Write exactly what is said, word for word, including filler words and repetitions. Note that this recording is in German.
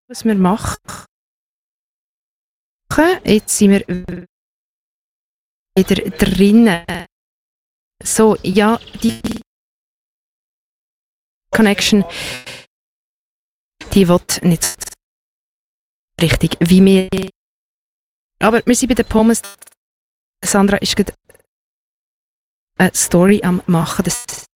was wir machen. Jetzt sind wir wieder drinnen. So, ja, die Connection, die will nicht richtig wie wir. Aber wir sind bei der Pommes. Sandra ist gerade eine Story am machen. Das